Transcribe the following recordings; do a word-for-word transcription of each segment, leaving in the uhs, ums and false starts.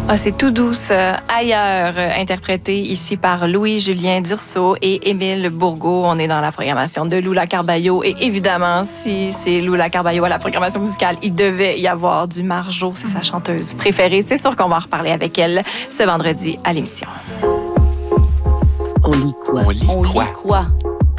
Ah, c'est tout douce, euh, ailleurs, euh, interprété ici par Louis-Julien Dursault et Émile Bourgault. On est dans la programmation de Lula Carballo. Et évidemment, si c'est Lula Carballo à la programmation musicale, il devait y avoir du Marjo. C'est sa chanteuse préférée. C'est sûr qu'on va en reparler avec elle ce vendredi à l'émission. On lit quoi? On lit On quoi? lit quoi?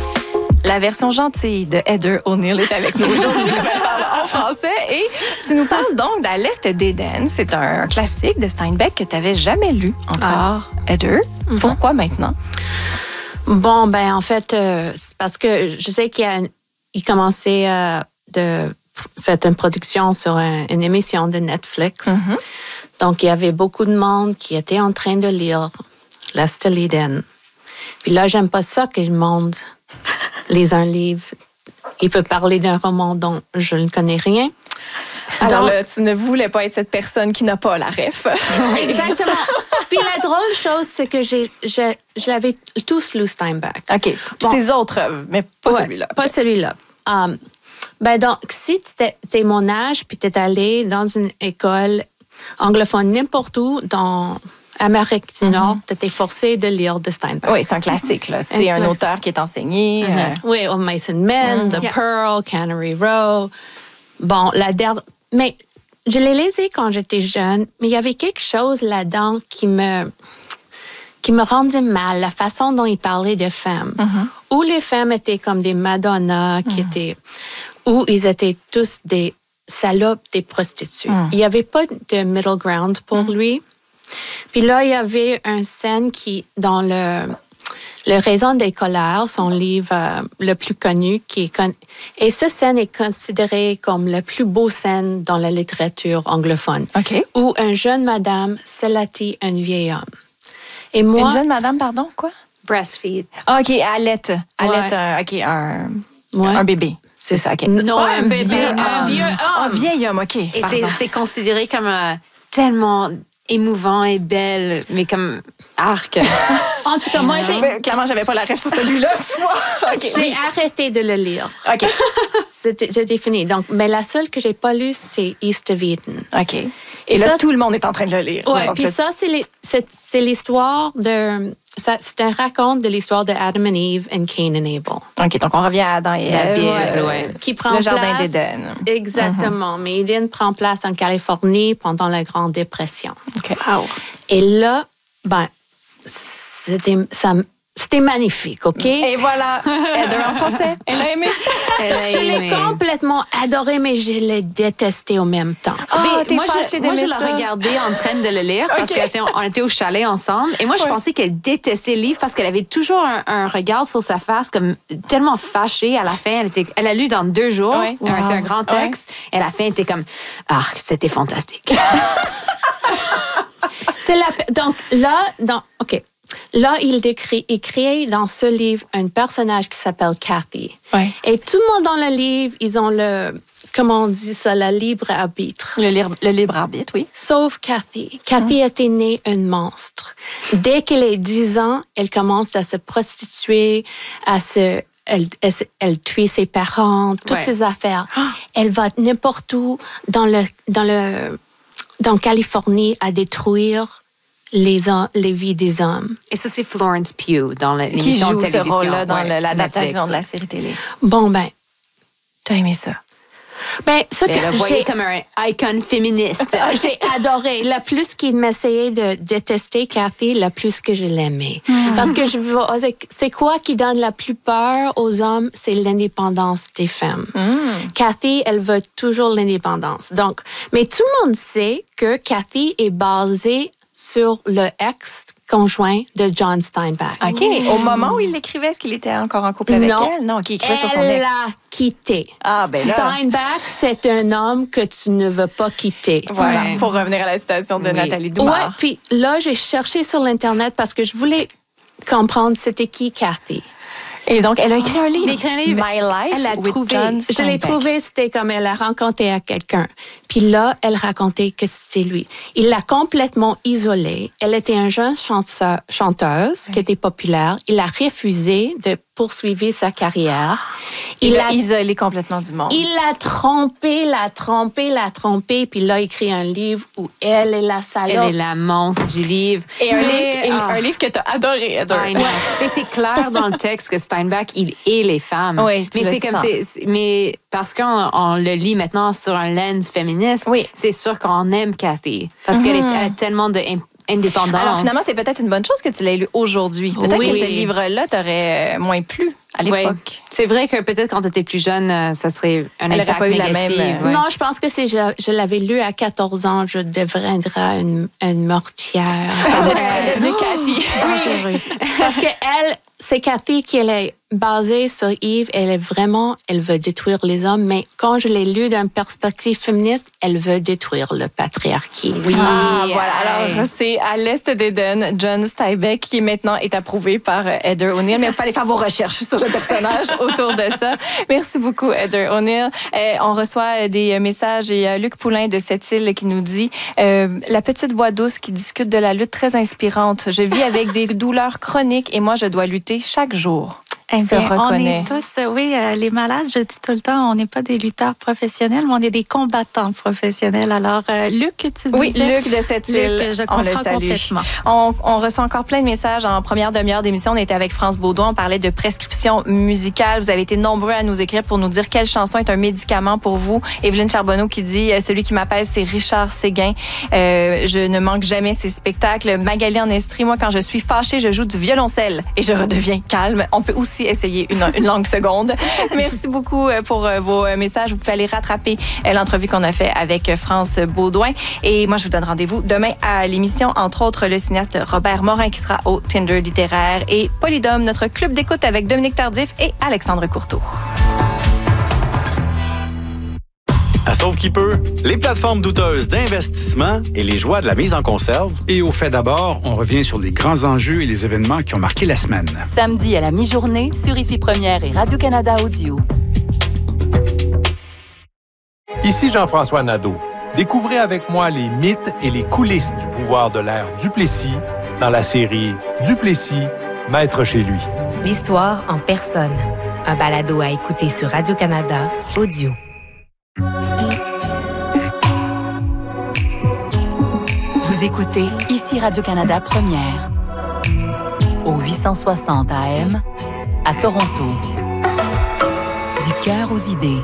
La version gentille de Heather O'Neill est avec nous aujourd'hui, comme elle parle en français. Et tu nous parles donc d'À l'Est d'Éden. C'est un classique de Steinbeck que tu n'avais jamais lu encore, ah. Heather. Mm-hmm. Pourquoi maintenant? Bon, ben en fait, euh, c'est parce que je sais qu'il a une, il commençait euh, de faire une production sur un, une émission de Netflix. Mm-hmm. Donc, il y avait beaucoup de monde qui était en train de lire L'Est d'Éden. Puis là, j'aime pas ça que le monde lise un livre. Il peut parler d'un roman dont je ne connais rien. Alors Donc, là, tu ne voulais pas être cette personne qui n'a pas la ref. Exactement. Puis la drôle chose, c'est que j'ai, j'ai, je l'avais tous lu Steinbeck. OK. Bon. Ses autres œuvres, mais pas ouais, celui-là. Pas celui-là. Um, ben donc, si tu es mon âge, puis tu es allé dans une école anglophone n'importe où, dans Amérique du Nord, mm-hmm. tu étais forcé de lire de Steinbeck. Oui, c'est un classique. Là. C'est un, un classique. Auteur qui est enseigné. Mm-hmm. Euh... Oui, au Mason Men, mm-hmm. The yeah. Pearl, Cannery Row. Bon, la dernière... Mais je l'ai lisé quand j'étais jeune, mais il y avait quelque chose là-dedans qui me, qui me rendait mal, la façon dont il parlait de femmes. Mm-hmm. Où les femmes étaient comme des Madonna, qui mm-hmm. étaient... Où ils étaient tous des salopes, des prostituées. Mm. Il n'y avait pas de middle ground pour mm. lui. Puis là, il y avait une scène qui, dans le, le Raison des colères, son livre euh, le plus connu, qui est con... et cette scène est considérée comme la plus beau scène dans la littérature anglophone. OK. Où une jeune madame sallatit un vieil homme. Et moi, une jeune madame, pardon, quoi? Breastfeed. Ah, OK, allait. Allait, ouais. OK, un, ouais. un bébé. C'est ça, OK. Non, ouais, un, un bébé, vieux, un vieux homme. Un vieil homme, OK. Et c'est, c'est considéré comme euh, tellement... émouvant et belle, mais comme arc. En tout cas, moi, j'ai... Clairement, j'avais pas la ref sur celui-là, tu vois. Okay. J'ai arrêté de le lire. OK. C'était, j'étais fini. Donc, mais la seule que j'ai pas lue, c'était East of Eden. OK. Et, et là, ça, tout le monde est en train de le lire. Oui, puis là, ça, c'est, les, c'est, c'est l'histoire de... Ça, c'est un raconte de l'histoire de Adam and Eve and Cain and Abel. OK, donc on revient à Adam et Ève. Ouais, ouais. Qui prend le place, jardin d'Éden. Exactement. Mm-hmm. Mais Éden prend place en Californie pendant la Grande Dépression. OK. Wow. Et là, ben, c'était, ça, c'était magnifique, OK? Et voilà, Heather en français. Elle a aimé. Elle a je aimé. l'ai complètement adoré, mais je l'ai détesté au même temps. Oh, mais moi, je, moi, je l'ai regardé en train de le lire parce okay. qu'on était au chalet ensemble. Et moi, je ouais. pensais qu'elle détestait le livre parce qu'elle avait toujours un, un regard sur sa face comme tellement fâchée. À la fin, elle, était, elle a lu dans deux jours. Ouais. Wow. C'est un grand texte. Ouais. Et à la fin, elle était comme « Ah, c'était fantastique. » C'est la... Donc là, dans... OK. Là, il décrit, il crée dans ce livre un personnage qui s'appelle Kathy. Ouais. Et tout le monde dans le livre, ils ont le, comment on dit ça, le libre arbitre. Le libre, le libre arbitre, oui. Sauf Kathy. Kathy mmh. était née un monstre. Dès qu'elle a dix ans, elle commence à se prostituer, à se... Elle, elle, elle tue ses parents, toutes ouais. ses affaires. Oh. Elle va n'importe où dans le, dans le, dans Californie à détruire les, les vies des hommes. Et ça, c'est Florence Pugh dans l'émission de télévision. Qui joue ce rôle-là dans ouais, l'adaptation Netflix, de la série télé. Bon, ben... T'as aimé ça? Ben, ça que le voyait comme un icon féministe. J'ai adoré. Le plus qu'il m'essayait de détester Kathy, le plus que je l'aimais. Mm. Parce que je vois, c'est quoi qui donne la plus peur aux hommes? C'est l'indépendance des femmes. Mm. Kathy, elle veut toujours l'indépendance. Donc, mais tout le monde sait que Kathy est basée sur le ex-conjoint de John Steinbeck. OK. Mmh. Au moment où il l'écrivait, est-ce qu'il était encore en couple avec non. elle? Non, qui écrivait elle sur son ex. Elle l'a quitté. Ah, ben là. Steinbeck, c'est un homme que tu ne veux pas quitter. Voilà. Ouais. Pour revenir à la citation de oui. Nathalie Doumard. Oui, puis là, j'ai cherché sur l'Internet parce que je voulais comprendre c'était qui Kathy. Et donc, elle a écrit un livre. Elle a écrit un livre. My Life elle a with trouvé. John Je l'ai trouvé, c'était comme elle a rencontré à quelqu'un. Puis là, elle racontait que c'était lui. Il l'a complètement isolée. Elle était une jeune chanteur, chanteuse oui. qui était populaire. Il a refusé de poursuivre sa carrière. Il l'a isolée complètement du monde. Il l'a trompée, l'a trompée, l'a trompée. Puis là, il écrit un livre où elle est la salope. Elle est la monstre du livre. Et un, livre, et ah. un livre que tu as adoré, Heather. Ouais. Mais c'est clair dans le texte que Steinbeck, il est les femmes. Oui, tu mais le c'est sens. comme c'est, c'est, mais parce qu'on on le lit maintenant sur un lens féministe, oui. c'est sûr qu'on aime Cathy. Parce mm-hmm. qu'elle est, elle a tellement de indépendance. Alors finalement, c'est peut-être une bonne chose que tu l'aies lu aujourd'hui. Peut-être oui. que ce livre-là t'aurait moins plu à l'époque. Oui. C'est vrai que peut-être quand tu étais plus jeune, ça serait un Elle impact pas eu négatif. La même, ouais. Non, je pense que c'est je, je l'avais lu à quatorze ans, je deviendrai une, une meurtrière. Tu serais devenue Cathy. Dangereuse. Parce que elle, c'est Cathy qui elle est basée sur Eve. Elle est vraiment, elle veut détruire les hommes, mais quand je l'ai lu d'une perspective féministe, elle veut détruire le patriarcat. Oui. Ah, voilà. Alors, c'est À l'Est d'Éden, John Steinbeck, qui maintenant est approuvé par Heather O'Neill. Mais il fallait faire vos recherches sur le personnage autour de ça. Merci beaucoup, Heather O'Neill. Euh, on reçoit des messages et euh, Luc Poulain de Sept-Îles qui nous dit euh, la petite voix douce qui discute de la lutte très inspirante. Je vis avec des douleurs chroniques et moi, je dois lutter chaque jour. Eh bien, on est tous, oui, euh, les malades, je dis tout le temps, on n'est pas des lutteurs professionnels, mais on est des combattants professionnels. Alors, euh, Luc, tu disais... Oui, Luc de Sept-Îles, je on le salue. On, on reçoit encore plein de messages en première demi-heure d'émission. On était avec France Baudouin, on parlait de prescription musicale. Vous avez été nombreux à nous écrire pour nous dire quelle chanson est un médicament pour vous. Evelyne Charbonneau qui dit « Celui qui m'apaise, c'est Richard Séguin. Euh, je ne manque jamais ses spectacles. » Magali en Estrie, moi, quand je suis fâchée, je joue du violoncelle et je redeviens calme. On peut aussi essayer une, une langue seconde. Merci beaucoup pour vos messages. Vous pouvez aller rattraper l'entrevue qu'on a fait avec France Baudouin. Et moi, je vous donne rendez-vous demain à l'émission, entre autres le cinéaste Robert Morin qui sera au Tinder littéraire et Polydome, notre club d'écoute avec Dominique Tardif et Alexandre Courteau. À Sauve qui peut, les plateformes douteuses d'investissement et les joies de la mise en conserve. Et au fait d'abord, on revient sur les grands enjeux et les événements qui ont marqué la semaine. Samedi à la mi-journée sur Ici Première et Radio-Canada Audio. Ici Jean-François Nadeau. Découvrez avec moi les mythes et les coulisses du pouvoir de l'ère Duplessis dans la série Duplessis, Maître chez lui. L'histoire en personne. Un balado à écouter sur Radio-Canada Audio. Vous écoutez Ici Radio-Canada Première, au huit cent soixante A M, à Toronto. Du cœur aux idées.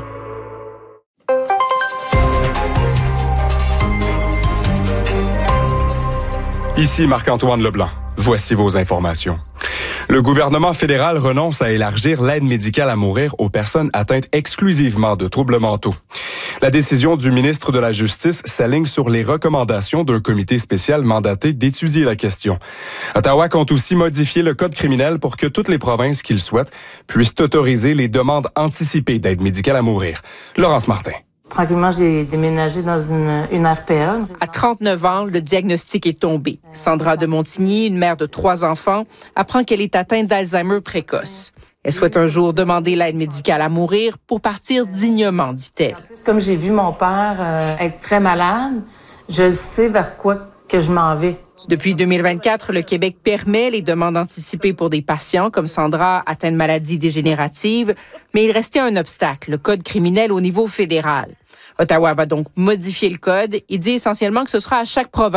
Ici Marc-Antoine Leblanc. Voici vos informations. Le gouvernement fédéral renonce à élargir l'aide médicale à mourir aux personnes atteintes exclusivement de troubles mentaux. La décision du ministre de la Justice s'aligne sur les recommandations d'un comité spécial mandaté d'étudier la question. Ottawa compte aussi modifier le code criminel pour que toutes les provinces qui le souhaitent puissent autoriser les demandes anticipées d'aide médicale à mourir. Laurence Martin. Tranquillement, j'ai déménagé dans une, une R P A. À trente-neuf ans, le diagnostic est tombé. Sandra de Montigny, une mère de trois enfants, apprend qu'elle est atteinte d'Alzheimer précoce. Elle souhaite un jour demander l'aide médicale à mourir pour partir dignement, dit-elle. Comme j'ai vu mon père euh, être très malade, je sais vers quoi que je m'en vais. Depuis deux mille vingt-quatre, le Québec permet les demandes anticipées pour des patients comme Sandra, atteints de maladies dégénératives, mais il restait un obstacle, le code criminel au niveau fédéral. Ottawa va donc modifier le code et dit essentiellement que ce sera à chaque province